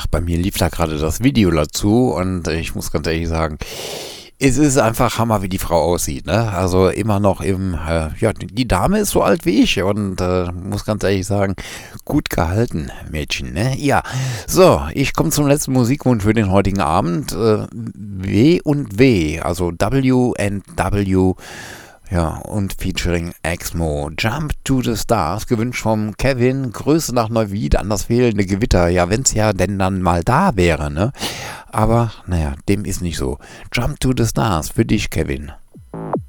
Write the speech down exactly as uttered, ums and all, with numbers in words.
bei mir lief da gerade das Video dazu und ich muss ganz ehrlich sagen, es ist einfach Hammer, wie die Frau aussieht, ne? Also immer noch im, äh, ja, die Dame ist so alt wie ich und äh, muss ganz ehrlich sagen, gut gehalten, Mädchen, ne? Ja, so, ich komme zum letzten Musikwunsch für den heutigen Abend. Äh, W und W, also W and W. Ja, und featuring Exmo. Jump to the Stars, gewünscht vom Kevin. Grüße nach Neuwied an das fehlende Gewitter. Ja, wenn's ja denn dann mal da wäre, ne? Aber, naja, dem ist nicht so. Jump to the Stars für dich, Kevin.